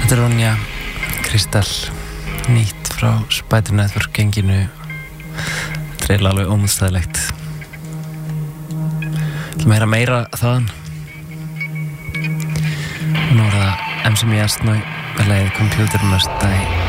Þetta er Ronja Kristall, nýtt frá Spider Network genginu. Þetta er alveg ómúðstæðilegt. Þú meira þaðan. Nú er það MC Jasnói með lagið Computer Must Die.